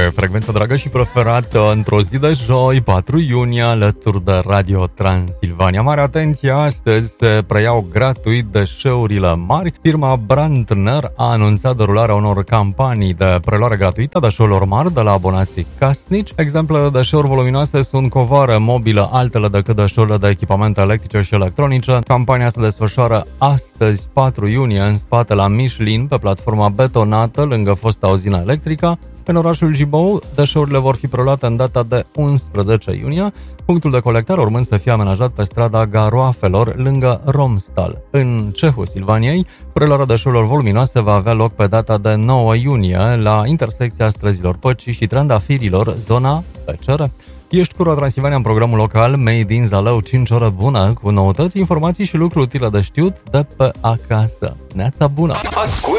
pe frecvența dragă și preferată într-o zi de joi, 4 iunie, alături de Radio Transilvania. Mare atenție, astăzi se preiau gratuit deșeurile mari. Firma Brandner a anunțat derularea unor campanii de preluare gratuită a deșeurilor mari de la abonații casnici. Exemple de deșeuri voluminoase sunt covare mobile, altele decât deșeurile de echipamente electrice și electronice. Campania se desfășoară astăzi, 4 iunie, în spate la Michelin, pe platforma betonată lângă fosta uzină electrică. În orașul Gibou, deșeurile vor fi preluate în data de 11 iunie, punctul de colectare urmând să fie amenajat pe strada Garoafelor, lângă Romstal. În Cehul Silvaniei, preluarea deșeurilor voluminoase va avea loc pe data de 9 iunie, la intersecția străzilor Păcii și Trandafirilor, zona PCR. Ești cu Transilvania în programul local Made in Zalău, 5 ore bună, cu noutăți, informații și lucruri utile de știut de pe acasă. Neața bună! Ascult